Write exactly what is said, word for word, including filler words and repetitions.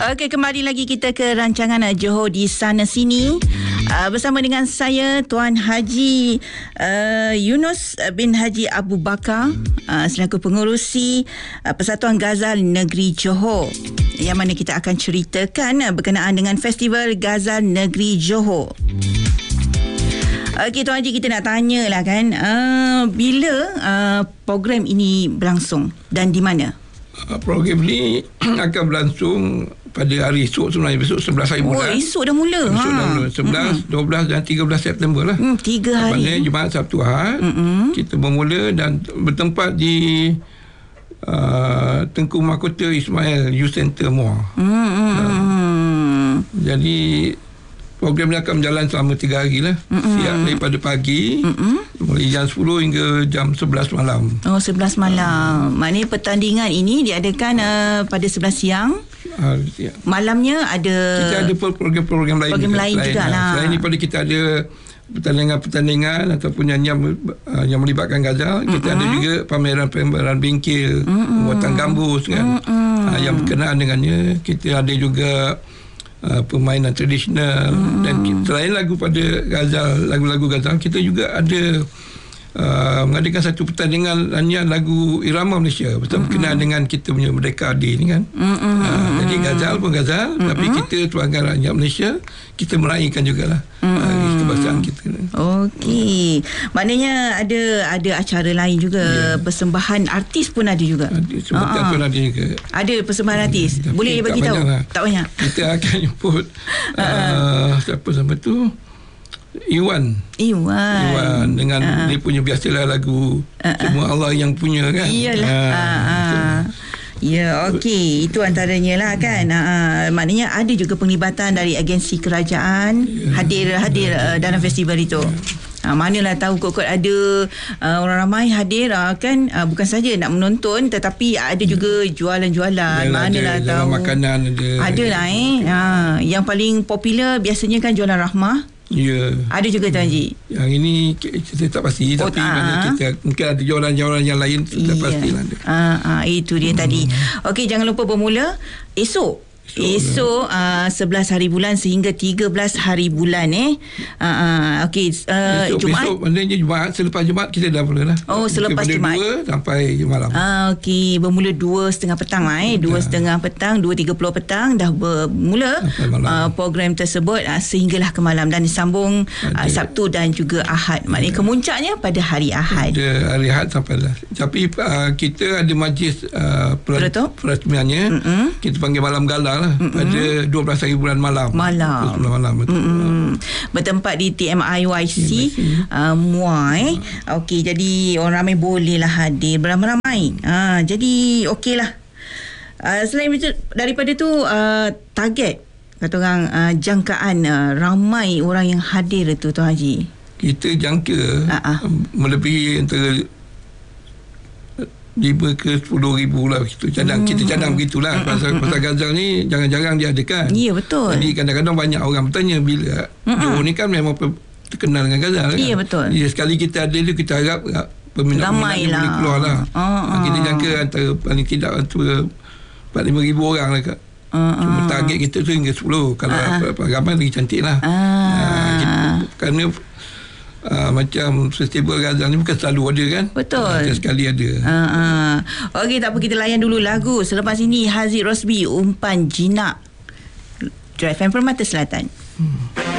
Okey, kembali lagi kita ke rancangan Johor di Sana Sini. Uh, bersama dengan saya Tuan Haji uh, Yunus bin Haji Abu Bakar uh, selaku pengerusi uh, Persatuan Ghazal Negeri Johor, yang mana kita akan ceritakan uh, berkenaan dengan Festival Ghazal Negeri Johor. Okey, Tuan Haji, kita nak tanyalah kan, uh, bila uh, program ini berlangsung dan di mana? Program ni akan berlangsung pada hari esok, sebenarnya besok sebelas hari bulan. Oh, esok dah mula. Esok ha. dah mula. sebelas, mm-hmm. dua belas dan tiga belas September lah. Hmm, tiga hari. Pada Jumaat, Sabtu, Ahad. Mm-hmm. Kita bermula dan bertempat di uh, Tengku Mahkota Ismail Youth Center Muar. Mm-hmm. Uh, jadi program ni akan berjalan selama tiga hari lah. Mm-hmm. Siap daripada pagi, mm-hmm. mulai jam sepuluh hingga jam sebelas malam. Oh, sebelas malam. Uh, Maknanya pertandingan ini diadakan uh, pada sebelas siang. Uh, ya. Malamnya ada... Kita ada program-program lain. Program juga, lain juga lah. Selain daripada kita ada pertandingan-pertandingan ataupun nyanyian uh, yang melibatkan Ghazal, mm-hmm. kita ada juga pameran-pameran bingkil, mm-hmm. pembuatan gambus kan, mm-hmm. uh, yang berkenaan dengannya. Kita ada juga Uh, permainan tradisional, hmm. dan kita, selain lagu pada Ghazal, lagu-lagu Ghazal, kita juga ada uh, mengadakan satu pertandingan nyanyian lagu irama Malaysia betul, hmm. berkenaan dengan kita punya Merdeka Day ni kan. hmm. uh, jadi Ghazal pun Ghazal, hmm. tapi kita sebagai rakyat Malaysia, kita meraihkan jugalah hmm. uh, kebangsaan kita. Okey, maknanya ada ada acara lain juga, yeah. Persembahan artis pun ada juga. Persembahan pun ada juga. Ada persembahan artis. Hmm, boleh bagi tahu? Lah. Tak banyak. Kita akan jemput uh, siapa sama tu? Iwan. Iwan. Iwan dengan uh. dia punya biasalah lagu uh-uh. Semua Allah yang punya kan. Iyalah. Uh. Uh-uh. Ya, okey. Itu antaranya lah kan. Uh, maknanya ada juga penglibatan dari agensi kerajaan, yeah. hadir-hadir uh, dalam festival itu. Yeah. Uh, manalah tahu kot-kot ada uh, orang ramai hadir uh, kan, uh, bukan saja nak menonton, tetapi ada juga jualan-jualan. Yalah, manalah ada, tahu makanan ada. Ada lah eh. Uh, yang paling popular biasanya kan jualan rahmah. Ya. Ada juga Tuan Haji. Yang ini saya tak pasti, oh, tapi mana kita mungkin ada jualan-jualan yang lain, tak pastilah ada. Ah, ah, itu dia hmm. tadi. Okey, jangan lupa bermula esok. Esok uh, sebelas hari bulan sehingga tiga belas hari bulan eh. Uh, uh, Okey, uh, Jumaat. Esok maknanya Jumaat, selepas Jumaat kita dah mula lah. Oh, selepas Jumaat. dua sampai malam. Ah, okey, bermula dua setengah petang lah eh. dua setengah petang, dua tiga puluh petang dah bermula uh, program tersebut uh, sehinggalah ke malam dan disambung uh, Sabtu dan juga Ahad. Maknanya kemuncaknya pada hari Ahad. Ada hari Ahad sampai lah. Tapi uh, kita ada majlis uh, perasmiannya. Mm-hmm. Kita panggil malam gala lah, mm-hmm. pada dua belas hari bulan malam. Malam. malam betul. Mm-hmm. Bertempat di T M I Y C uh, Muar eh. Okey, jadi orang ramai bolehlah hadir beramai-ramai. Ha, jadi okeylah. Uh, selain itu, daripada tu uh, target kata orang uh, jangkaan uh, ramai orang yang hadir itu Tuan Haji. Kita jangka uh-uh. melebihi antara lima ke sepuluh ribu lah kita cadang. Hmm. Kita cadang begitulah. Pasal, pasal Ghazal ni jarang-jarang diadakan. Ya, betul. Jadi kadang-kadang banyak orang bertanya bila Johor ni kan memang terkenal dengan Ghazal kan. Ya, betul. Jadi sekali kita ada tu, kita harap peminat-peminat ni boleh keluar lah. Uh-uh. Kita jangka antara paling tidak antara empat lima ribu orang lah Kak. Uh-uh. Cuma target kita tu hingga sepuluh. Kalau uh-uh. ramai lagi cantik lah. Uh-uh. Uh, kita, kerana Uh, macam festival Ghazal ni bukan selalu ada kan. Betul. uh, Sekali ada. uh, uh. Okey, tak apa, kita layan dulu lagu. Selepas ini Haziq Rosby, Umpan Jinak, Drive Permata Selatan. hmm.